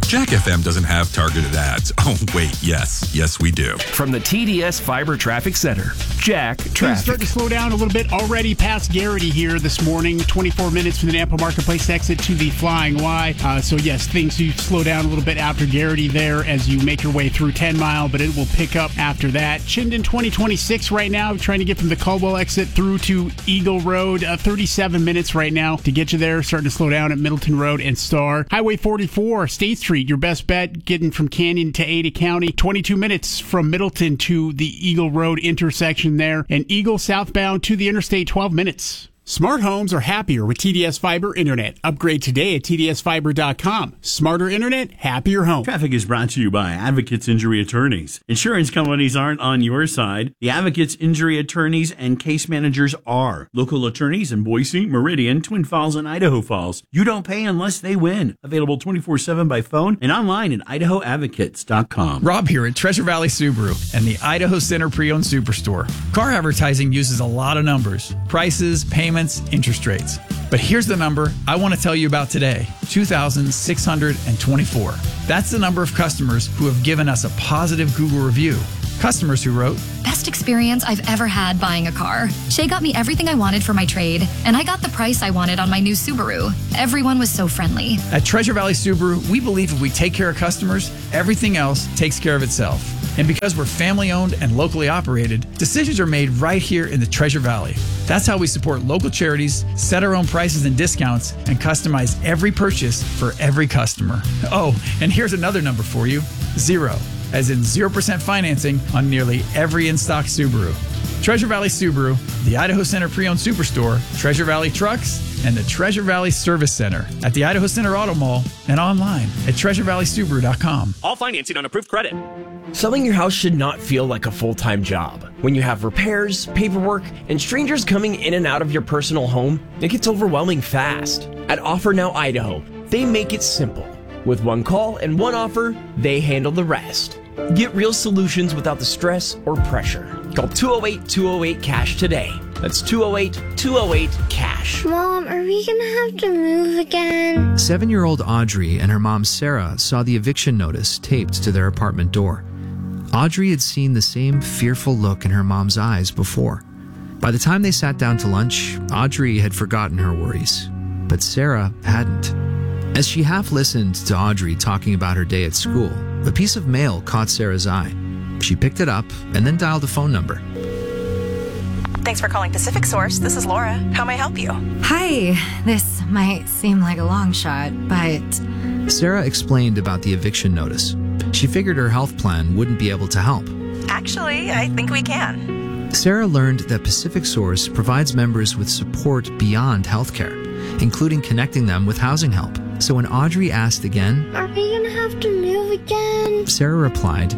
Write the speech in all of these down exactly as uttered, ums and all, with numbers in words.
Jack F M doesn't have targeted ads. Oh, wait, yes. Yes, we do. From the T D S Fiber Traffic Center, Jack Things Traffic. start to slow down a little bit already past Garrity here this morning. twenty-four minutes from the Nampa Marketplace exit to the Flying Y. Uh, so, yes, things do slow down a little bit after Garrity there as you make your way through ten mile, but it will pick up after that. Chinden twenty twenty-six right now, trying to get from the Caldwell exit through to Eagle Road. Uh, thirty-seven minutes right now to get you there. Starting to slow down at Middleton Road and Star. Highway forty-four, State Street, your best bet, getting from Canyon to Ada County. twenty-two minutes from Middleton to the Eagle Road intersection there. And Eagle southbound to the interstate, twelve minutes. Smart homes are happier with T D S Fiber Internet. Upgrade today at T D S fiber dot com. Smarter Internet, happier home. Traffic is brought to you by Advocates Injury Attorneys. Insurance companies aren't on your side. The Advocates Injury Attorneys and case managers are. Local attorneys in Boise, Meridian, Twin Falls, and Idaho Falls. You don't pay unless they win. Available twenty-four seven by phone and online at idaho advocates dot com. Rob here at Treasure Valley Subaru and the Idaho Center Pre-Owned Superstore. Car advertising uses a lot of numbers, prices, payments, interest rates. But here's the number I want to tell you about today, two thousand six hundred twenty-four. That's the number of customers who have given us a positive Google review. Customers who wrote, "Best experience I've ever had buying a car. Shay got me everything I wanted for my trade, and I got the price I wanted on my new Subaru. Everyone was so friendly." At Treasure Valley Subaru, we believe if we take care of customers, everything else takes care of itself. And because we're family owned and locally operated, decisions are made right here in the Treasure Valley. That's how we support local charities, set our own prices and discounts, and customize every purchase for every customer. Oh, and here's another number for you, zero, as in zero percent financing on nearly every in-stock Subaru. Treasure Valley Subaru, the Idaho Center Pre-Owned Superstore, Treasure Valley Trucks, and the Treasure Valley Service Center at the Idaho Center Auto Mall and online at treasure valley subaru dot com. All financing on approved credit. Selling your house should not feel like a full-time job. When you have repairs, paperwork, and strangers coming in and out of your personal home, it gets overwhelming fast. At Offer Now Idaho, they make it simple. With one call and one offer, they handle the rest. Get real solutions without the stress or pressure. Call two oh eight, two oh eight, cash today. That's two oh eight, two oh eight, cash. Mom, are we gonna have to move again? Seven-year-old Audrey and her mom Sarah saw the eviction notice taped to their apartment door. Audrey had seen the same fearful look in her mom's eyes before. By the time they sat down to lunch, Audrey had forgotten her worries, but Sarah hadn't. As she half listened to Audrey talking about her day at school, a piece of mail caught Sarah's eye. She picked it up and then dialed a phone number. Thanks for calling Pacific Source. This is Laura. How may I help you? Hi. This might seem like a long shot, but... Sarah explained about the eviction notice. She figured her health plan wouldn't be able to help. Actually, I think we can. Sarah learned that Pacific Source provides members with support beyond healthcare, including connecting them with housing help. So when Audrey asked again, "Are we gonna have to move again?" Sarah replied,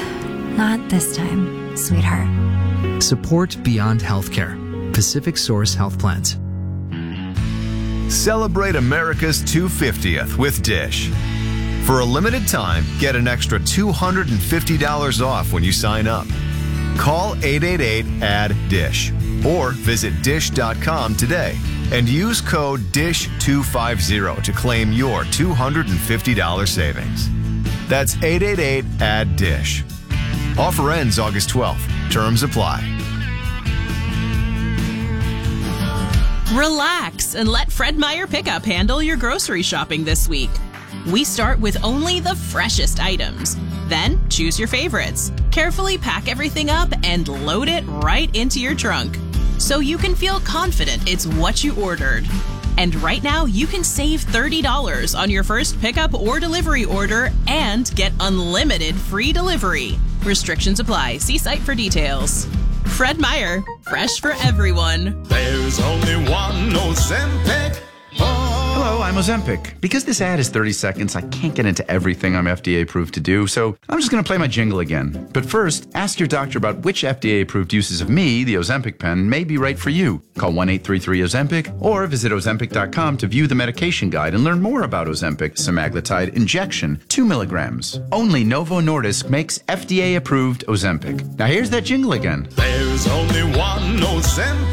"Not this time, sweetheart." Support beyond healthcare. Pacific Source Health Plans. Celebrate America's two hundred fiftieth with Dish. For a limited time, get an extra two hundred fifty dollars off when you sign up. Call eight eight eight, A D D I S H or visit dish dot com today and use code D I S H two fifty to claim your two hundred fifty dollars savings. That's eight eight eight, A D D I S H. Offer ends August twelfth. Terms apply. Relax and let Fred Meyer Pickup handle your grocery shopping this week. We start with only the freshest items. Then choose your favorites. Carefully pack everything up and load it right into your trunk so you can feel confident it's what you ordered. And right now, you can save thirty dollars on your first pickup or delivery order and get unlimited free delivery. Restrictions apply. See site for details. Fred Meyer, fresh for everyone. There's only one Ozempic. Hello, I'm Ozempic. Because this ad is thirty seconds, I can't get into everything I'm F D A approved to do, so I'm just going to play my jingle again. But first, ask your doctor about which F D A approved uses of me, the Ozempic pen, may be right for you. Call one eight three three Ozempic or visit ozempic dot com to view the medication guide and learn more about Ozempic semaglutide injection, two milligrams. Only Novo Nordisk makes F D A approved Ozempic. Now here's that jingle again. There's only one Ozempic.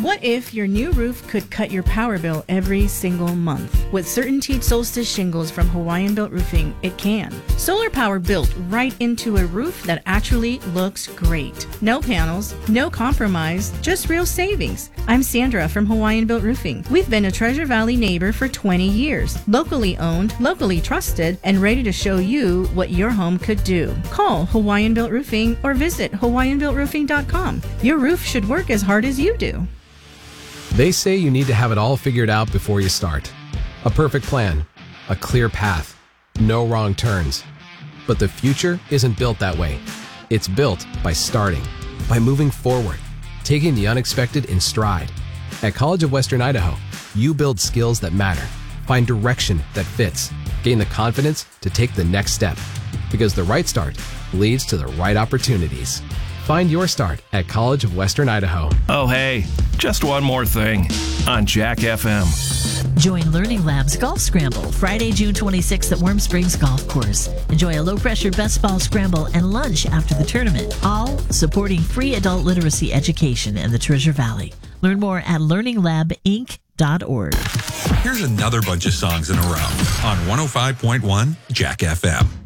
What if your new roof could cut your power bill every single month? With CertainTeed Solstice shingles from Hawaiian Built Roofing, it can. Solar power built right into a roof that actually looks great. No panels, no compromise, just real savings. I'm Sandra from Hawaiian Built Roofing. We've been a Treasure Valley neighbor for twenty years. Locally owned, locally trusted, and ready to show you what your home could do. Call Hawaiian Built Roofing or visit hawaiian built roofing dot com. Your roof should work as hard as you do. They say you need to have it all figured out before you start. A perfect plan, a clear path, no wrong turns. But the future isn't built that way. It's built by starting, by moving forward, taking the unexpected in stride. At College of Western Idaho, you build skills that matter, find direction that fits, gain the confidence to take the next step. Because the right start leads to the right opportunities. Find your start at College of Western Idaho. Oh, hey, just one more thing on Jack F M. Join Learning Lab's Golf Scramble Friday, June twenty-sixth at Warm Springs Golf Course. Enjoy a low-pressure best ball scramble and lunch after the tournament, all supporting free adult literacy education in the Treasure Valley. Learn more at learning lab inc dot org. Here's another bunch of songs in a row on one oh five point one Jack F M.